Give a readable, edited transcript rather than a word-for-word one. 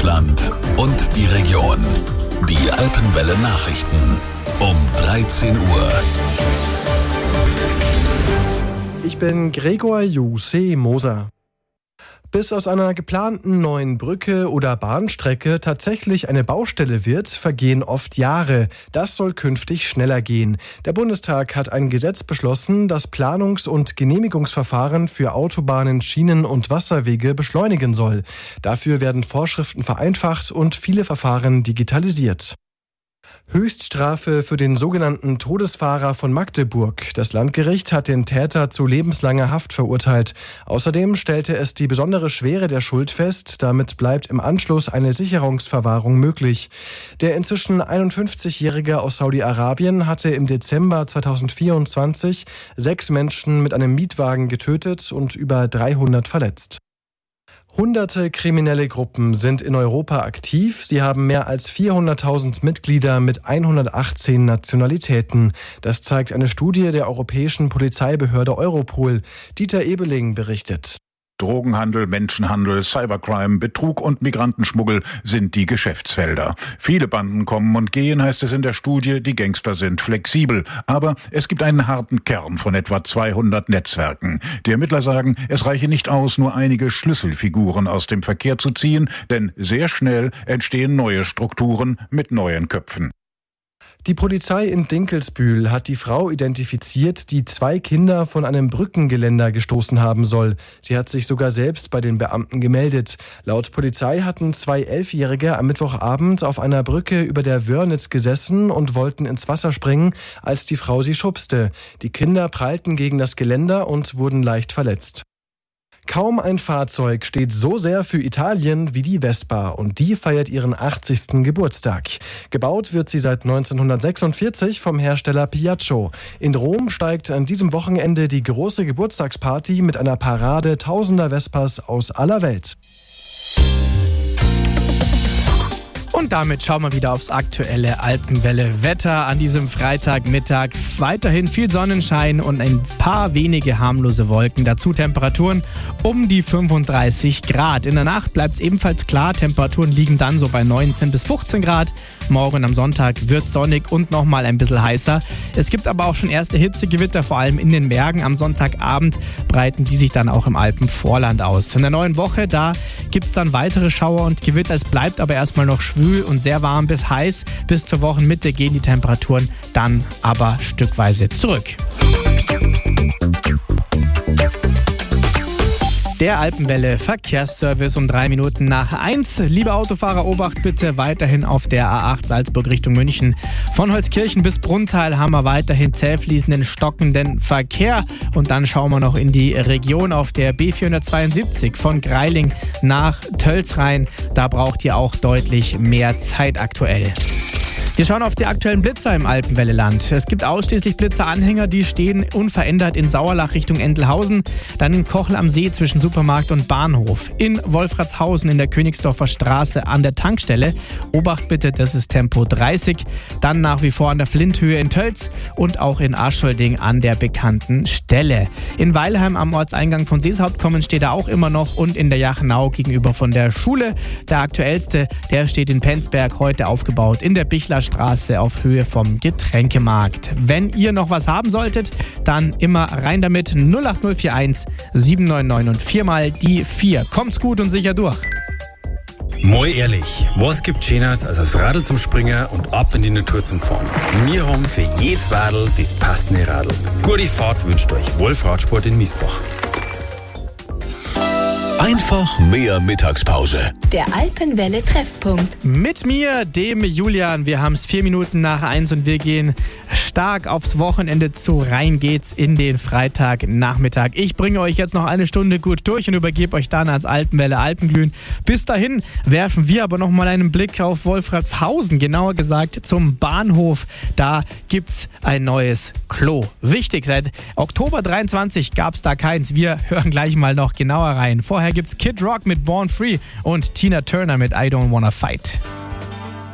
Deutschland und die Region. Die Alpenwelle Nachrichten um 13 Uhr. Ich bin Gregor Juse Moser. Bis aus einer geplanten neuen Brücke oder Bahnstrecke tatsächlich eine Baustelle wird, vergehen oft Jahre. Das soll künftig schneller gehen. Der Bundestag hat ein Gesetz beschlossen, das Planungs- und Genehmigungsverfahren für Autobahnen, Schienen und Wasserwege beschleunigen soll. Dafür werden Vorschriften vereinfacht und viele Verfahren digitalisiert. Höchststrafe für den sogenannten Todesfahrer von Magdeburg. Das Landgericht hat den Täter zu lebenslanger Haft verurteilt. Außerdem stellte es die besondere Schwere der Schuld fest. Damit bleibt im Anschluss eine Sicherungsverwahrung möglich. Der inzwischen 51-Jährige aus Saudi-Arabien hatte im Dezember 2024 6 Menschen mit einem Mietwagen getötet und über 300 verletzt. Hunderte kriminelle Gruppen sind in Europa aktiv. Sie haben mehr als 400.000 Mitglieder mit 118 Nationalitäten. Das zeigt eine Studie der europäischen Polizeibehörde Europol. Dieter Ebeling berichtet. Drogenhandel, Menschenhandel, Cybercrime, Betrug und Migrantenschmuggel sind die Geschäftsfelder. Viele Banden kommen und gehen, heißt es in der Studie, die Gangster sind flexibel. Aber es gibt einen harten Kern von etwa 200 Netzwerken. Die Ermittler sagen, es reiche nicht aus, nur einige Schlüsselfiguren aus dem Verkehr zu ziehen, denn sehr schnell entstehen neue Strukturen mit neuen Köpfen. Die Polizei in Dinkelsbühl hat die Frau identifiziert, die 2 Kinder von einem Brückengeländer gestoßen haben soll. Sie hat sich sogar selbst bei den Beamten gemeldet. Laut Polizei hatten 2 11-Jährige am Mittwochabend auf einer Brücke über der Wörnitz gesessen und wollten ins Wasser springen, als die Frau sie schubste. Die Kinder prallten gegen das Geländer und wurden leicht verletzt. Kaum ein Fahrzeug steht so sehr für Italien wie die Vespa und die feiert ihren 80. Geburtstag. Gebaut wird sie seit 1946 vom Hersteller Piaggio. In Rom steigt an diesem Wochenende die große Geburtstagsparty mit einer Parade tausender Vespas aus aller Welt. Und damit schauen wir wieder aufs aktuelle Alpenwelle-Wetter an diesem Freitagmittag. Weiterhin viel Sonnenschein und ein paar wenige harmlose Wolken. Dazu Temperaturen um die 35 Grad. In der Nacht bleibt es ebenfalls klar. Temperaturen liegen dann so bei 19 bis 15 Grad. Morgen am Sonntag wird es sonnig und nochmal ein bisschen heißer. Es gibt aber auch schon erste Hitzegewitter, vor allem in den Bergen. Am Sonntagabend breiten die sich dann auch im Alpenvorland aus. In der neuen Woche, da gibt es dann weitere Schauer und Gewitter. Es bleibt aber erstmal noch schwül und sehr warm bis heiß. Bis zur Wochenmitte gehen die Temperaturen dann aber stückweise zurück. Der Alpenwelle Verkehrsservice um 3 Minuten nach 1. Liebe Autofahrer, Obacht bitte weiterhin auf der A8 Salzburg Richtung München. Von Holzkirchen bis Brunnthal haben wir weiterhin zähfließenden, stockenden Verkehr. Und dann schauen wir noch in die Region auf der B472 von Greiling nach Tölzrhein. Da braucht ihr auch deutlich mehr Zeit aktuell. Wir schauen auf die aktuellen Blitzer im Alpenwelleland. Es gibt ausschließlich Blitzeranhänger, die stehen unverändert in Sauerlach Richtung Entelhausen, dann in Kochel am See zwischen Supermarkt und Bahnhof, in Wolfratshausen in der Königsdorfer Straße an der Tankstelle. Obacht bitte, das ist Tempo 30. Dann nach wie vor an der Flinthöhe in Tölz und auch in Aschholding an der bekannten Stelle. In Weilheim am Ortseingang von Seeshauptkommen steht er auch immer noch und in der Jachenau gegenüber von der Schule. Der aktuellste, der steht in Penzberg, heute aufgebaut in der Bichlerstraße auf Höhe vom Getränkemarkt. Wenn ihr noch was haben solltet, dann immer rein damit. 08041 799 und 4 mal die 4. Kommt's gut und sicher durch. Mal ehrlich, was gibt Schöneres als aufs Radl zum Springen und ab in die Natur zum Fahren? Wir haben für jedes Radl das passende Radl. Gute Fahrt wünscht euch Wolf Radsport in Miesbach. Einfach mehr Mittagspause. Der Alpenwelle-Treffpunkt. Mit mir, dem Julian. Wir haben es 4 Minuten nach 1 und wir gehen stark aufs Wochenende zu. Rein geht's in den Freitagnachmittag. Ich bringe euch jetzt noch eine Stunde gut durch und übergebe euch dann als Alpenwelle Alpenglühen. Bis dahin werfen wir aber noch mal einen Blick auf Wolfratshausen, genauer gesagt zum Bahnhof. Da gibt's ein neues Klo. Wichtig, seit Oktober 23 gab's da keins. Wir hören gleich mal noch genauer rein. Vorher gibt's Kid Rock mit Born Free und Tina Turner mit I Don't Wanna Fight.